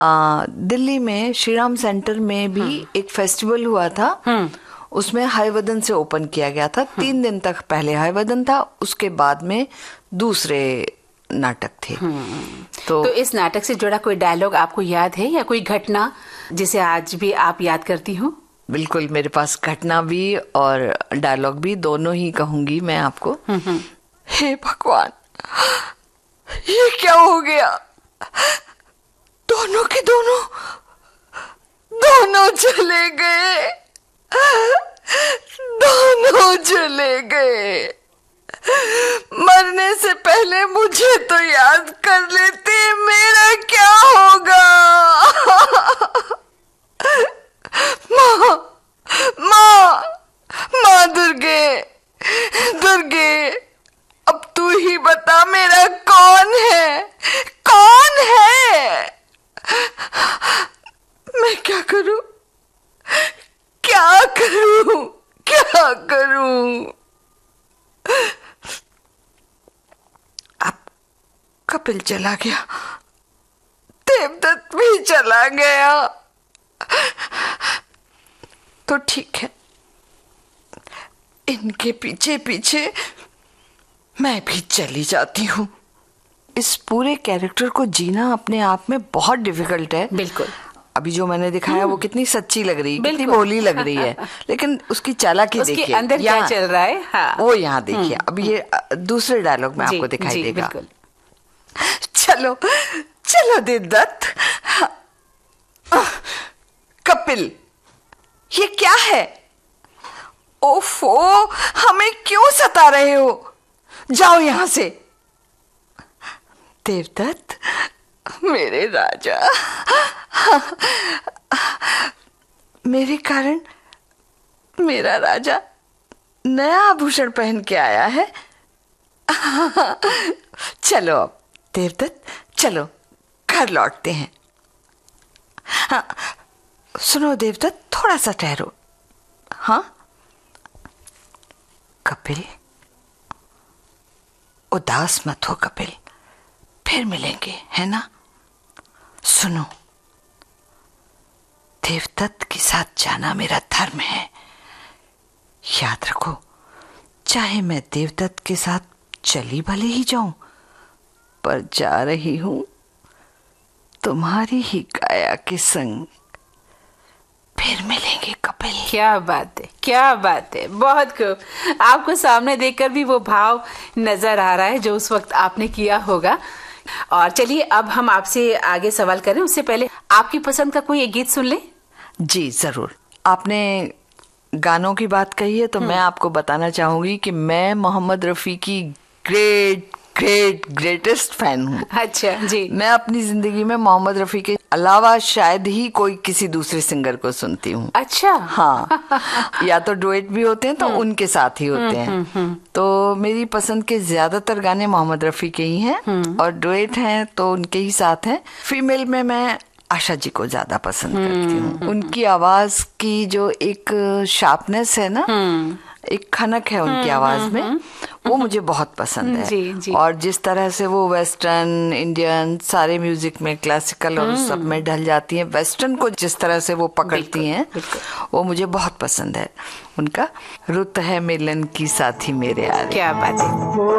दिल्ली में श्री राम सेंटर में भी एक फेस्टिवल हुआ था। उसमें हयवदन से ओपन किया गया था। 3 दिन तक पहले हयवदन था, उसके बाद में दूसरे नाटक थे। तो इस नाटक से जुड़ा कोई डायलॉग आपको याद है या कोई घटना जिसे आज भी आप याद करती हो? बिल्कुल, मेरे पास घटना भी और डायलॉग भी दोनों ही कहूंगी मैं आपको। हे भगवान, ये क्या हो गया? दोनों के दोनों चले गए, दोनों चले गए। मरने से पहले मुझे तो याद कर लेते, मेरा क्या होगा? माँ दुर्गे, अब तू ही बता, मेरा कौन है? मैं क्या करूं? अब कपिल चला गया, देवदत्त भी चला गया, तो ठीक है, इनके पीछे पीछे मैं भी चली जाती हूँ। इस पूरे कैरेक्टर को जीना अपने आप में बहुत डिफिकल्ट है। बिल्कुल। अभी जो मैंने दिखाया वो कितनी सच्ची लग रही है, कितनी भोली लग रही है, लेकिन उसकी चालाकी देखिए, उसके अंदर क्या चल रहा है। हाँ। वो यहाँ देखिए। अब ये दूसरे डायलॉग में आपको दिखाई देगा। चलो देवदत्त। कपिल, ये क्या है? ओफो, हमें क्यों सता रहे हो? जाओ यहां से। देवदत्त, मेरे राजा, मेरे कारण मेरा राजा नया आभूषण पहन के आया है। चलो अब देवदत्त, चलो घर लौटते हैं। हाँ, सुनो देवदत्त, थोड़ा सा ठहरो। हाँ कपिल, उदास मत हो कपिल, फिर मिलेंगे, है ना? सुनो, देवदत्त के साथ जाना मेरा धर्म है। याद रखो, चाहे मैं देवदत्त के साथ चली भले ही जाऊं, पर जा रही हूं तुम्हारी ही काया के संग। फिर मिलेंगे कपिल। क्या बात है, बहुत खूब। आपको सामने देखकर भी वो भाव नजर आ रहा है जो उस वक्त आपने किया होगा। और चलिए अब हम आपसे आगे सवाल करें, उससे पहले आपकी पसंद का कोई एक गीत सुन ले। जी जरूर। आपने गानों की बात कही है तो मैं आपको बताना चाहूंगी कि मैं मोहम्मद रफी की ग्रेटेस्ट फैन हूँ। अच्छा जी। मैं अपनी जिंदगी में मोहम्मद रफी के अलावा शायद ही कोई किसी दूसरे सिंगर को सुनती हूँ। अच्छा। हाँ, या तो डुएट भी होते हैं तो उनके साथ ही होते हैं। तो मेरी पसंद के ज्यादातर गाने मोहम्मद रफी के ही हैं और डुएट हैं तो उनके ही साथ हैं। फीमेल में मैं आशा जी को ज्यादा पसंद करती हूँ। उनकी आवाज की जो एक शार्पनेस है ना, एक खनक है उनकी आवाज में, वो मुझे बहुत पसंद है। जी। और जिस तरह से वो वेस्टर्न, इंडियन, सारे म्यूजिक में, क्लासिकल और सब में ढल जाती हैं, वेस्टर्न को जिस तरह से वो पकड़ती हैं, वो मुझे बहुत पसंद है। उनका रुत है मिलन की साथी मेरे यार। क्या बात है।